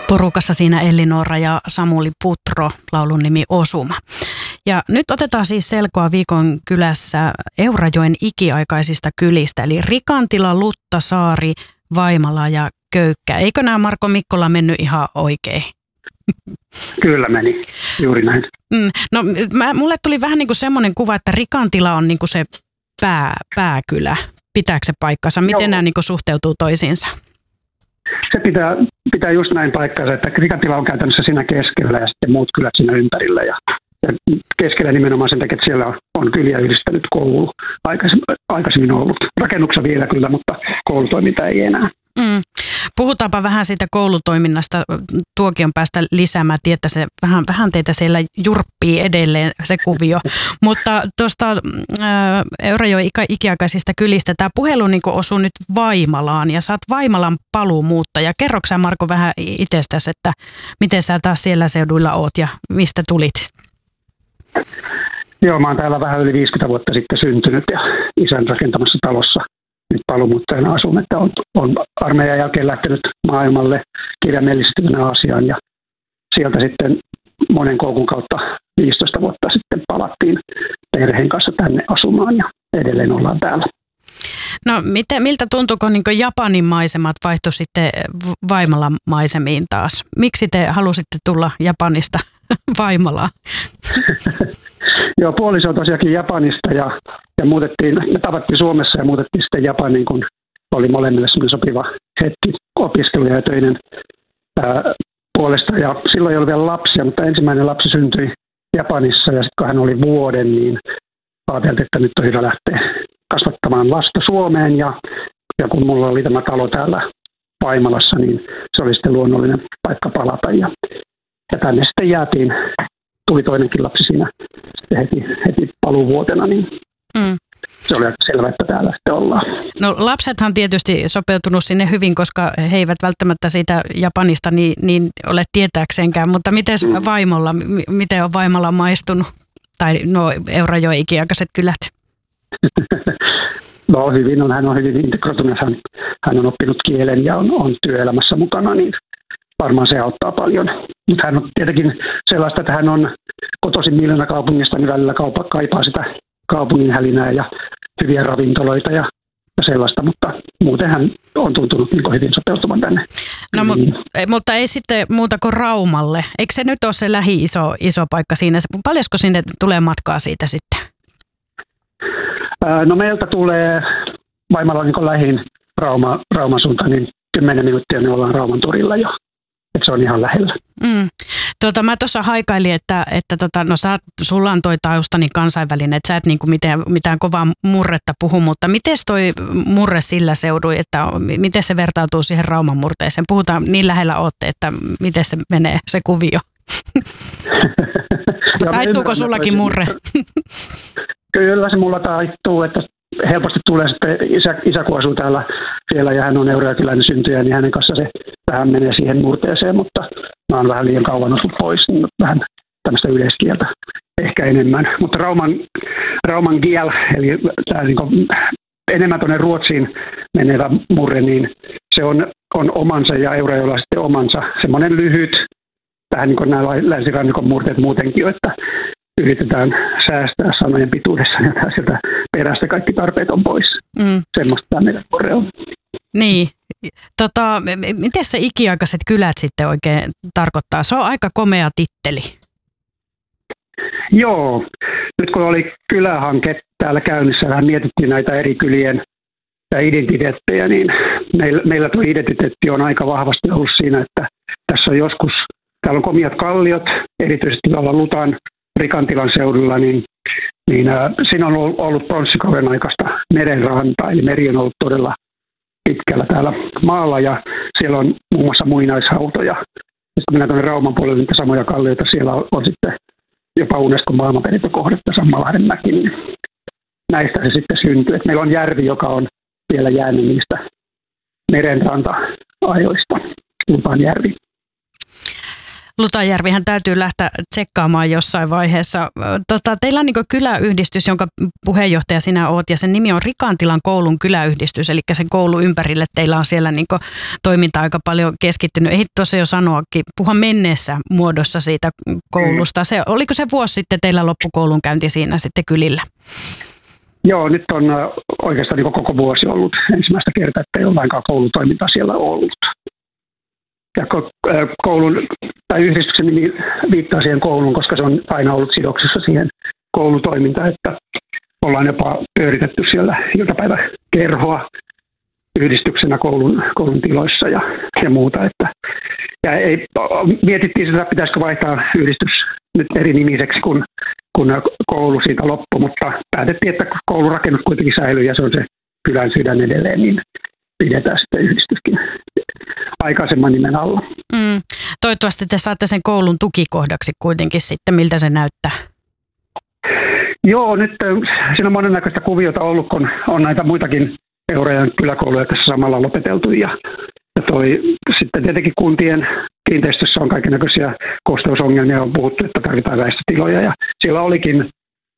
Porukassa siinä Elli-Noora ja Samuli Putro, laulun nimi Osuma. Ja nyt otetaan siis selkoa viikon kylässä Eurajoen ikiaikaisista kylistä, eli Rikantila, Luttasaari, Vaimala ja Köykkä. Eikö nämä Marko Mikkola mennyt ihan oikein? Kyllä meni, juuri näin. No mulle tuli vähän niin kuin semmoinen kuva, että Rikantila on niin kuin se pääkylä. Pitääkö se paikkansa? Miten nämä niin kuin suhteutuu toisiinsa? Se pitää just näin paikkansa, että Rikantila on käytännössä siinä keskellä ja sitten muut kylät siinä ympärillä. Ja keskellä nimenomaan sen takia, että siellä on kyliä yhdistänyt koulu. Aikaisemmin ollut. Rakennuksessa vielä kyllä, mutta koulutoiminta ei enää. Puhutaanpa vähän siitä koulutoiminnasta tuokion päästä lisää. Mä tiedän, että se vähän teitä siellä jurppii edelleen se kuvio. Mutta tuosta Eurajoen ikiaikaisista kylistä tämä puhelu niin osui nyt Vaimalaan ja sä oot Vaimalan paluumuuttaja. Kerroksä sä Marko vähän itsestäsi, että miten sä taas siellä seuduilla oot ja mistä tulit? Joo, mä oon täällä vähän yli 50 vuotta sitten syntynyt ja isän rakentamassa talossa nyt paluumuuttajana asun, että on armeijan jälkeen lähtenyt maailmalle kirjaimellisesti Aasiaan ja sieltä sitten monen koukun kautta 15 vuotta sitten palattiin perheen kanssa tänne asumaan ja edelleen ollaan täällä. No miltä tuntuuko niin Japanin maisemat vaihtui sitten Vaimalan maisemiin taas? Miksi te halusitte tulla Japanista Vaimalaan? Joo, puoliso on tosiaankin Japanista ja me tavattiin Suomessa ja muutettiin sitten Japaniin, kun oli molemmille semmoinen sopiva hetki opiskelu- ja töiden puolesta. Ja silloin ei ollut vielä lapsia, mutta ensimmäinen lapsi syntyi Japanissa ja sitten kun hän oli vuoden, niin ajateltiin, että nyt on hyvä lähteä kasvattamaan lasta Suomeen ja kun mulla oli tämä talo täällä Vaimalassa, niin se oli sitten luonnollinen paikka palata ja tänne sitten jäätiin. Tuli toinenkin lapsi siinä heti paluuvuotena, niin se oli aika selvä, että täällä sitten ollaan. No lapsethan tietysti sopeutunut sinne hyvin, koska he eivät välttämättä siitä Japanista niin ole tietääkseenkään, mutta miten vaimolla, miten on Vaimala maistunut? Tai nuo Eurajoen ikiaikaiset kylät? No hyvin hän on hyvin integroitunut, hän on oppinut kielen ja on työelämässä mukana, niin varmaan se auttaa paljon. Mutta hän on tietenkin sellaista, että hän on kotoisin miljoonakaupungista, niin välillä kaipaa sitä kaupungin hälinää ja hyviä ravintoloita ja sellaista, mutta muuten hän on tuntunut niin hyvin sopeutumaan tänne. No, mutta ei sitten muuta kuin Raumalle. Eikö se nyt ole se iso paikka siinä? Paljonko sinne tulee matkaa siitä sitten? No meiltä tulee Vaimala niin lähin Rauman suuntaan, niin 10 minuuttia me ollaan Rauman torilla jo. Että se on ihan lähellä. Mä tuossa haikailin, että sulla on toi taustani kansainvälinen, että sä et niinku mitään kovaa murretta puhu, mutta miten toi murre sillä seudui, että miten se vertautuu siihen Rauman murteeseen? Puhutaan niin lähellä ootte, että miten se menee se kuvio? Taittuuko sullakin murre? Kyllä se mulla taittuu, että helposti tulee sitten isä kun asuu täällä siellä ja hän on eurajokilainen syntyjä, niin hänen kanssa se vähän menee siihen murteeseen, mutta mä oon vähän liian kauan osut pois, niin vähän tämmöistä yleiskieltä ehkä enemmän. Mutta Rauman kiel, eli tämä niin enemmän tuonne Ruotsiin menevä murre, niin se on omansa ja eurajoilla sitten omansa. Semmoinen lyhyt, vähän niin kuin nämä länsirannikon murteet muutenkin, että yritetään säästää sanojen pituudessa ja sieltä perästä kaikki tarpeet on pois. Semmoista tämä meidän murre on. Niin. Miten se ikiaikaiset kylät sitten oikein tarkoittaa? Se on aika komea titteli. Joo. Nyt kun oli kylähanke täällä käynnissä, vähän mietittiin näitä eri kylien ja identiteettejä, niin meillä tuo identiteetti on aika vahvasti ollut siinä, että tässä on joskus, täällä on komiat kalliot, erityisesti tuolla Lutan Rikantilan seudulla, niin siinä on ollut pronssikauden aikaista merenrantaa, eli meri on ollut todella pitkällä täällä maalla, ja siellä on muun muassa muinaishautoja. Ja sitten mennään tuonne Rauman puolelle, niitä samoja kallioita, siellä on sitten jopa Unescon maailmanperintökohdetta Sammalahden mäki, niin näistä se sitten syntyy. Et meillä on järvi, joka on vielä jäänyt niistä merenranta-ajoista, Lupan järvi. Lutajärvihän täytyy lähteä tsekkaamaan jossain vaiheessa. Teillä on niin kyläyhdistys, jonka puheenjohtaja sinä oot, ja sen nimi on Rikantilan koulun kyläyhdistys, eli sen koulun ympärille teillä on siellä niin toiminta aika paljon keskittynyt. Ei tuossa jo sanoakin, puhua menneessä muodossa siitä koulusta. Oliko se vuosi sitten teillä loppukoulun käynti siinä sitten kylillä? Joo, nyt on oikeastaan niin koko vuosi ollut ensimmäistä kertaa, että ei ole lainkaan koulutoimintaa siellä ollut. Ja koulun tai yhdistyksen nimi viittaa siihen kouluun, koska se on aina ollut sidoksissa siihen koulutoimintaan, että ollaan jopa pyöritetty siellä iltapäiväkerhoa yhdistyksenä koulun tiloissa ja muuta. Mietittiin sitä, pitäisikö vaihtaa yhdistys nyt eri nimiseksi, kun koulu siitä loppui, mutta päätettiin, että koulurakennus kuitenkin säilyy ja se on se kylän sydän edelleen, niin pidetään sitten yhdistyskin aikaisemman nimen alla. Toivottavasti te saatte sen koulun tukikohdaksi kuitenkin sitten, miltä se näyttää. Joo, nyt siinä on monennäköistä kuviota ollut, kun on näitä muitakin Eurajoen kyläkouluja tässä samalla lopeteltu. Ja sitten tietenkin kuntien kiinteistössä on kaikennäköisiä kosteusongelmia, on puhuttu, että tarvitaan väestötiloja. Ja siellä olikin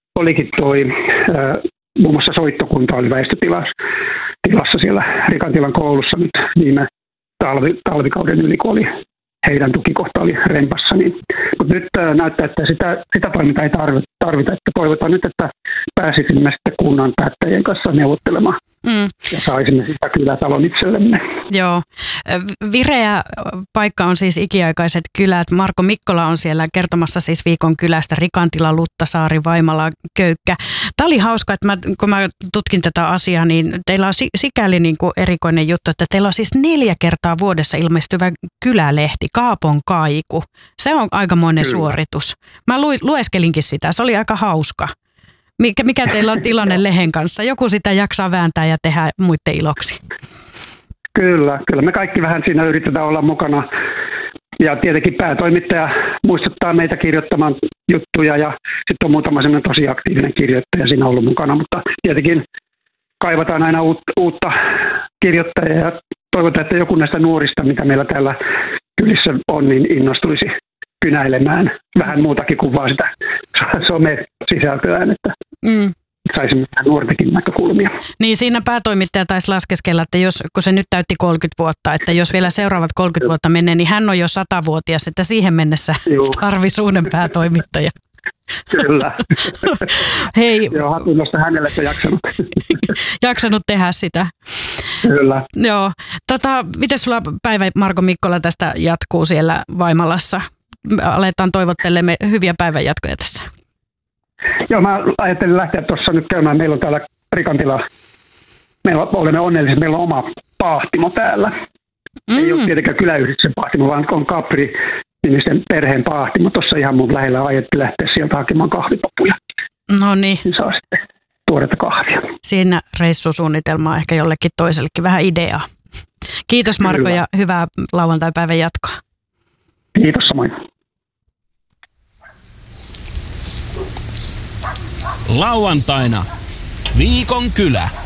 muun muassa soittokunta oli väestötilassa siellä Rikantilan koulussa nyt viime talvikauden yli, kun oli heidän tukikohta oli rempassa. Mutta nyt näyttää, että sitä toimintaa ei tarvita. Että toivotaan nyt, että pääsisimme sitten kunnan päättäjien kanssa neuvottelemaan ja saisimme sitä kylätalon itsellemme. Joo. Vireä paikka on siis Ikiaikaiset kylät. Marko Mikkola on siellä kertomassa siis viikon kylästä: Rikantila, Luttasaari, Vaimala, Köykkä. Tämä oli hauska, että kun mä tutkin tätä asiaa, niin teillä on sikäli niin kuin erikoinen juttu, että teillä on siis 4 kertaa vuodessa ilmestyvä kylälehti, Kaapon Kaiku. Se on aikamoinen suoritus. Mä lueskelinkin sitä, se oli aika hauska. Mikä teillä on tilanne lehen kanssa? Joku sitä jaksaa vääntää ja tehdä muiden iloksi. Kyllä. Me kaikki vähän siinä yritetään olla mukana. Ja tietenkin päätoimittaja muistuttaa meitä kirjoittamaan juttuja ja sitten on muutama sellainen tosi aktiivinen kirjoittaja siinä ollut mukana. Mutta tietenkin kaivataan aina uutta kirjoittajaa ja toivotaan, että joku näistä nuorista, mitä meillä täällä kylissä on, niin innostuisi kynäilemään vähän muutakin kuin vaan sitä some-sisältöään, että saisimme nuortenkin näkökulmia. Niin siinä päätoimittaja taisi laskeskella, että kun se nyt täytti 30 vuotta, että jos vielä seuraavat 30 vuotta menee, niin hän on jo 100-vuotias, että siihen mennessä tarvitsisi uuden päätoimittaja. Kyllä. Hei. Joo, hatunnosta hänelle, että jaksanut tehdä sitä. Kyllä. Joo. Miten sulla päivä, Marko Mikkola, tästä jatkuu siellä Vaimalassa? Aletaan toivottelemme hyviä päivänjatkoja tässä. Joo, mä ajattelin lähteä tuossa nyt käymään. Meillä on täällä Rikantila, olemme onnellisia, meillä on oma pahtimo täällä. Ei ole tietenkään kyläyhdistyksen pahtimo, vaan on Capri-nimisten perheen pahtimo. Tuossa ihan mun lähellä ajattelin lähteä sieltä hakemaan kahvipapuja. No niin. Saa sitten tuoretta kahvia. Siinä reissusuunnitelmaa ehkä jollekin toisellekin, vähän ideaa. Kiitos Marko. Kyllä. Ja hyvää lauantai-päivän jatkoa. Kiitos samoin. Lauantaina viikon kylä.